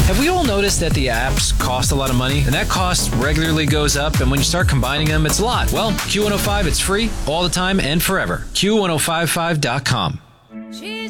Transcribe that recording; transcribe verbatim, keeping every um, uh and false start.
Have we all noticed that the apps cost a lot of money, and that cost regularly goes up, and when you start combining them, it's a lot? Well, Q one oh five, it's free all the time and forever. Q ten fifty-five dot com.